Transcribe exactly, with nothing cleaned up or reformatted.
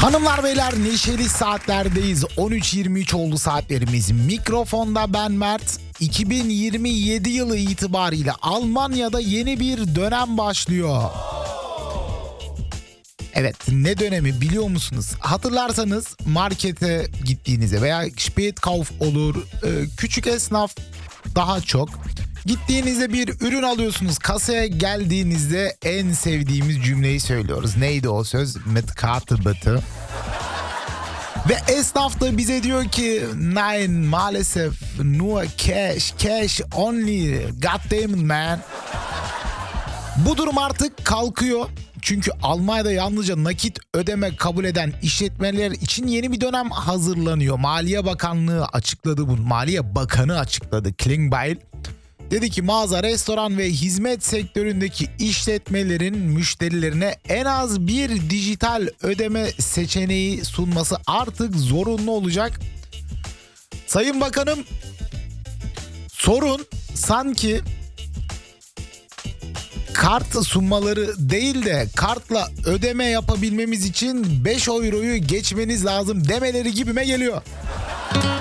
Hanımlar beyler, neşeli saatlerdeyiz. on üç yirmi üç oldu saatlerimiz. Mikrofonda ben Mert. iki bin yirmi yedi yılı itibariyle Almanya'da yeni bir dönem başlıyor. Evet, ne dönemi biliyor musunuz? Hatırlarsanız markete gittiğinizde veya Spätkauf olur, küçük esnaf daha çok. Gittiğinizde bir ürün alıyorsunuz. Kasaya geldiğinizde en sevdiğimiz cümleyi söylüyoruz. Neydi o söz? Mit Karte bitte. Ve esnaf da bize diyor ki nein maalesef nur cash, cash only, goddammit man. Bu durum artık kalkıyor. Çünkü Almanya'da yalnızca nakit ödeme kabul eden işletmeler için yeni bir dönem hazırlanıyor. Maliye Bakanlığı açıkladı bunu. Maliye Bakanı açıkladı. Klingbeil. Dedi ki mağaza, restoran ve hizmet sektöründeki işletmelerin müşterilerine en az bir dijital ödeme seçeneği sunması artık zorunlu olacak. Sayın Bakanım, sorun sanki kart sunmaları değil de kartla ödeme yapabilmemiz için beş euroyu geçmeniz lazım demeleri gibime geliyor.